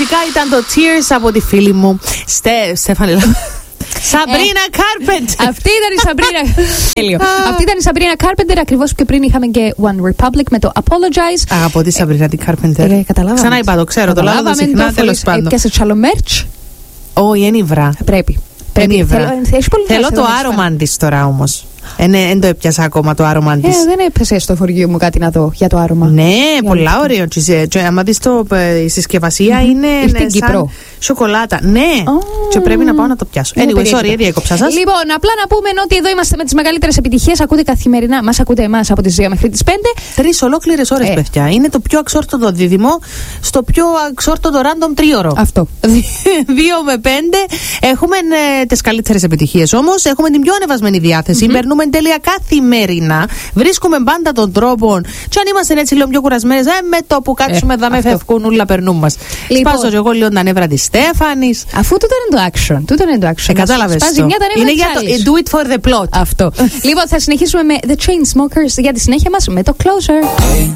φυσικά ήταν το Tears από τη φίλη μου Στέφανη Σαμπρίνα Κάρπεντερ. Αυτή ήταν η Σαμπρίνα. Αυτή ήταν η Σαμπρίνα Κάρπεντερ. Ακριβώς πιο πριν είχαμε και One Republic με το Apologize. Αγαπώ τη Σαμπρίνα την Κάρπεντερ. Καταλάβαμε. Ξανά είπα το ξέρω, το λάβαμε συχνά, τέλος πάντων. Έπιασε τσάλο merch. Όχι, είναι υβρά. Πρέπει. Θέλω το άρωμα της τώρα όμως. Δεν το έπιασα ακόμα το άρωμα της. Δεν έπεσε στο φορείο μου κάτι να δω για το άρωμα. Ναι, πολλά ωραίο. Αν δεις η συσκευασία είναι σαν σοκολάτα. Ναι, και πρέπει να πάω να το πιάσω. Anyway, sorry, διέκοψα σας. Λοιπόν, απλά να πούμε ότι εδώ είμαστε με τις μεγαλύτερες επιτυχίες. Ακούτε καθημερινά, μας ακούτε εμάς από τις 2 μέχρι τις 5. 3 ολόκληρες ώρες, παιδιά. Είναι το πιο αξόρτωτο δίδυμο στο πιο αξόρτωτο random τρίωρο. Αυτό. 2 με 5. Έχουμε τις καλύτερες επιτυχίες όμως. Έχουμε την πιο ανεβασμένη διάθεση. Περνούμε τέλεια καθημερινά. Βρίσκουμε πάντα τον τρόπο. Και αν είμαστε έτσι λίγο πιο κουρασμένες, με το που κάτσουμε εδώ με φεύγουν, όλα περνούν μας. Λοιπόν, σπάζω εγώ λίγο τα νεύρα της Στέφανης. Αφού τούτο είναι το action. Κατάλαβες το. Είναι για το do it for the plot. Αυτό. Λοιπόν, θα συνεχίσουμε με The Chainsmokers για τη συνέχεια μας με το Closer.